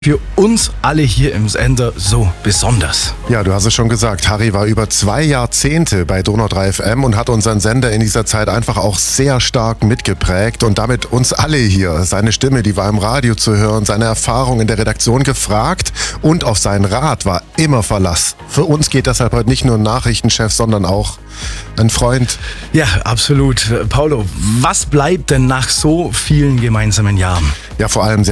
für uns alle hier im Sender so besonders? Ja, du hast es schon gesagt, Harry war über 2 Jahrzehnte bei Donau 3 FM und hat unseren Sender in dieser Zeit einfach auch sehr stark mitgeprägt und damit uns alle hier. Seine Stimme, die war im Radio zu hören, seine Erfahrung in der Redaktion gefragt und auf seinen Rat war immer Verlass. Für uns geht deshalb heute nicht nur ein Nachrichtenchef, sondern auch ein Freund. Ja, absolut. Paulo, was bleibt denn nach so vielen gemeinsamen Jahren? Ja, vor allem sehr